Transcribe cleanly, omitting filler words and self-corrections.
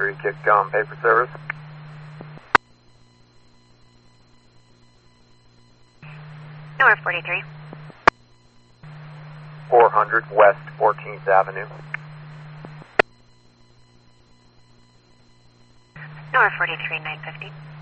43, Kitcom, paper service. North 43. 400 West 14th Avenue. North 43, 950.